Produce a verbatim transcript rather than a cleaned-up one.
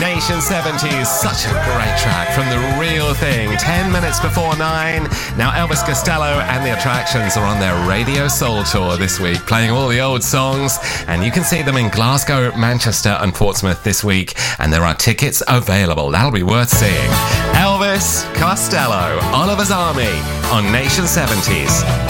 Nation seventies, such a great track from The Real Thing. Ten minutes before nine. Now Elvis Costello and the Attractions are on their Radio Soul Tour this week, playing all the old songs, and you can see them in Glasgow, Manchester and Portsmouth this week, and there are tickets available. That'll be worth seeing. Elvis Costello, Oliver's Army on Nation seventies.